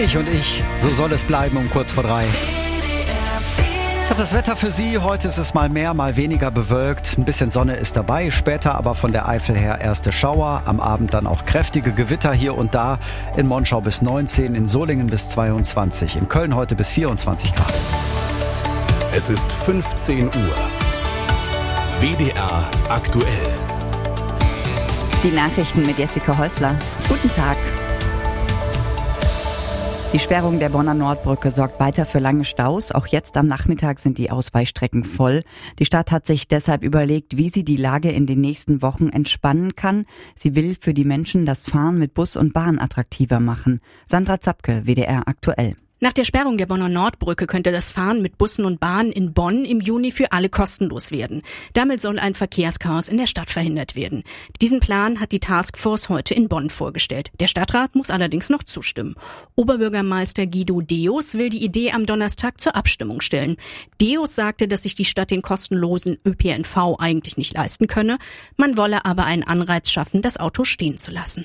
Ich und ich, so soll es bleiben um kurz vor 3. Ich habe das Wetter für Sie. Heute ist es mal mehr, mal weniger bewölkt. Ein bisschen Sonne ist dabei, später aber von der Eifel her erste Schauer. Am Abend dann auch kräftige Gewitter hier und da. In Monschau bis 19, in Solingen bis 22, in Köln heute bis 24 Grad. Es ist 15 Uhr. WDR aktuell. Die Nachrichten mit Jessica Häusler. Guten Tag. Die Sperrung der Bonner Nordbrücke sorgt weiter für lange Staus. Auch jetzt am Nachmittag sind die Ausweichstrecken voll. Die Stadt hat sich deshalb überlegt, wie sie die Lage in den nächsten Wochen entspannen kann. Sie will für die Menschen das Fahren mit Bus und Bahn attraktiver machen. Sandra Zapke, WDR aktuell. Nach der Sperrung der Bonner Nordbrücke könnte das Fahren mit Bussen und Bahnen in Bonn im Juni für alle kostenlos werden. Damit soll ein Verkehrschaos in der Stadt verhindert werden. Diesen Plan hat die Taskforce heute in Bonn vorgestellt. Der Stadtrat muss allerdings noch zustimmen. Oberbürgermeister Guido Deus will die Idee am Donnerstag zur Abstimmung stellen. Deus sagte, dass sich die Stadt den kostenlosen ÖPNV eigentlich nicht leisten könne. Man wolle aber einen Anreiz schaffen, das Auto stehen zu lassen.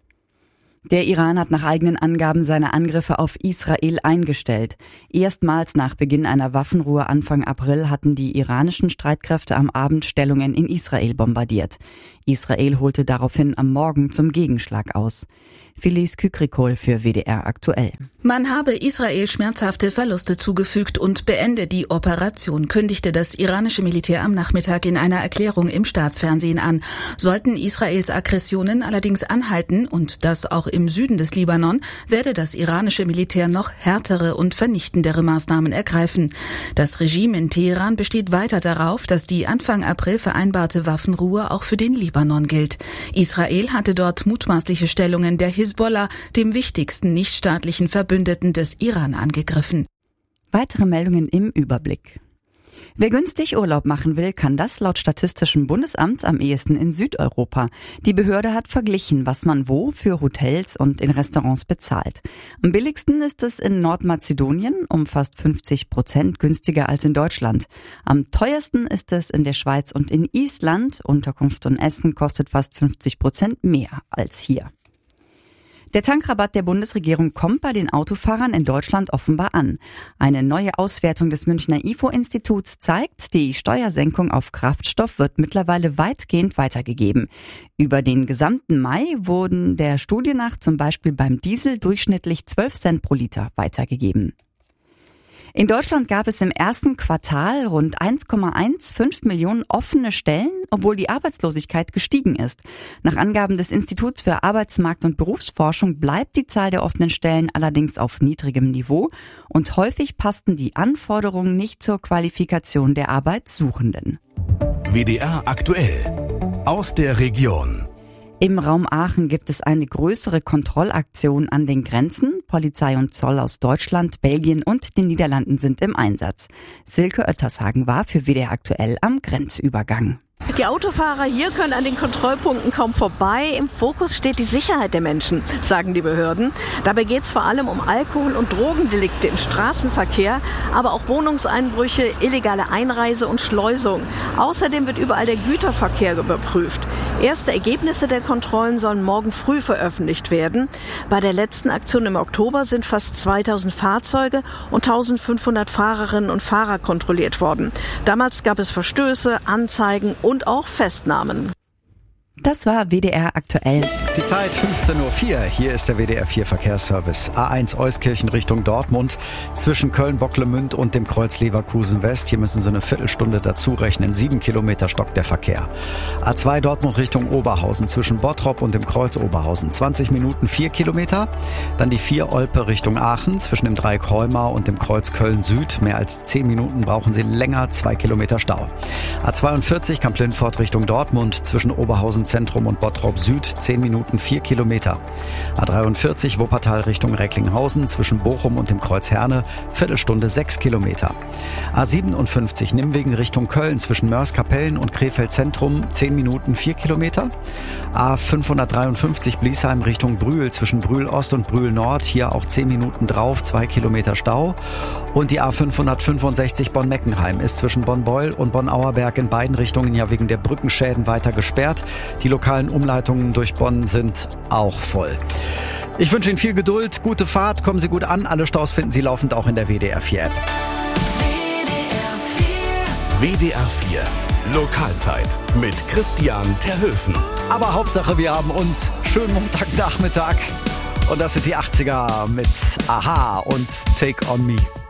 Der Iran hat nach eigenen Angaben seine Angriffe auf Israel eingestellt. Erstmals nach Beginn einer Waffenruhe Anfang April hatten die iranischen Streitkräfte am Abend Stellungen in Israel bombardiert. Israel holte daraufhin am Morgen zum Gegenschlag aus. Felice Kükrikol für WDR aktuell. Man habe Israel schmerzhafte Verluste zugefügt und beende die Operation, kündigte das iranische Militär am Nachmittag in einer Erklärung im Staatsfernsehen an. Sollten Israels Aggressionen allerdings anhalten, und das auch im Süden des Libanon, werde das iranische Militär noch härtere und vernichtendere Maßnahmen ergreifen. Das Regime in Teheran besteht weiter darauf, dass die Anfang April vereinbarte Waffenruhe auch für den Libanon gilt. Israel hatte dort mutmaßliche Stellungen der Hisbollah, dem wichtigsten nichtstaatlichen Verbündeten des Iran, angegriffen. Weitere Meldungen im Überblick. Wer günstig Urlaub machen will, kann das laut Statistischem Bundesamt am ehesten in Südeuropa. Die Behörde hat verglichen, was man wo für Hotels und in Restaurants bezahlt. Am billigsten ist es in Nordmazedonien, um fast 50% günstiger als in Deutschland. Am teuersten ist es in der Schweiz und in Island. Unterkunft und Essen kostet fast 50% mehr als hier. Der Tankrabatt der Bundesregierung kommt bei den Autofahrern in Deutschland offenbar an. Eine neue Auswertung des Münchner IFO-Instituts zeigt, die Steuersenkung auf Kraftstoff wird mittlerweile weitgehend weitergegeben. Über den gesamten Mai wurden der Studie nach zum Beispiel beim Diesel durchschnittlich 12 Cent pro Liter weitergegeben. In Deutschland gab es im ersten Quartal rund 1,15 Millionen offene Stellen, obwohl die Arbeitslosigkeit gestiegen ist. Nach Angaben des Instituts für Arbeitsmarkt- und Berufsforschung bleibt die Zahl der offenen Stellen allerdings auf niedrigem Niveau und häufig passten die Anforderungen nicht zur Qualifikation der Arbeitssuchenden. WDR aktuell. Aus der Region. Im Raum Aachen gibt es eine größere Kontrollaktion an den Grenzen. Polizei und Zoll aus Deutschland, Belgien und den Niederlanden sind im Einsatz. Silke Oettershagen war für WDR aktuell am Grenzübergang. Die Autofahrer hier können an den Kontrollpunkten kaum vorbei. Im Fokus steht die Sicherheit der Menschen, sagen die Behörden. Dabei geht es vor allem um Alkohol- und Drogendelikte im Straßenverkehr, aber auch Wohnungseinbrüche, illegale Einreise und Schleusung. Außerdem wird überall der Güterverkehr überprüft. Erste Ergebnisse der Kontrollen sollen morgen früh veröffentlicht werden. Bei der letzten Aktion im Oktober sind fast 2000 Fahrzeuge und 1500 Fahrerinnen und Fahrer kontrolliert worden. Damals gab es Verstöße, Anzeigen und auch Festnahmen. Das war WDR aktuell. Die Zeit 15.04 Uhr. Hier ist der WDR 4 Verkehrsservice. A1 Euskirchen Richtung Dortmund zwischen Köln-Bocklemünd und dem Kreuz Leverkusen West. Hier müssen Sie eine Viertelstunde dazu rechnen. 7 Kilometer stockt der Verkehr. A2 Dortmund Richtung Oberhausen zwischen Bottrop und dem Kreuz Oberhausen. 20 Minuten 4 Kilometer. Dann die 4 Olpe Richtung Aachen zwischen dem Dreieck Heumar und dem Kreuz Köln Süd. Mehr als 10 Minuten brauchen Sie länger. 2 Kilometer Stau. A42 Kamp-Lindfort Richtung Dortmund zwischen Oberhausen Zentrum und Bottrop Süd, 10 Minuten 4 Kilometer. A43 Wuppertal Richtung Recklinghausen zwischen Bochum und dem Kreuz Herne, Viertelstunde 6 Kilometer. A57 Nimwegen Richtung Köln zwischen Mörs-Kapellen und Krefeld Zentrum, 10 Minuten 4 Kilometer. A553 Bliesheim Richtung Brühl zwischen Brühl Ost und Brühl Nord, hier auch 10 Minuten drauf, 2 Kilometer Stau. Und die A565 Bonn-Meckenheim ist zwischen Bonn-Beul und Bonn-Auerberg in beiden Richtungen ja wegen der Brückenschäden weiter gesperrt. Die lokalen Umleitungen durch Bonn sind sind auch voll. Ich wünsche Ihnen viel Geduld, gute Fahrt, kommen Sie gut an. Alle Staus finden Sie laufend auch in der WDR 4 App. WDR 4 Lokalzeit mit Christian Terhöfen. Aber Hauptsache, wir haben uns. Schönen Montagnachmittag. Und das sind die 80er mit Aha und Take On Me.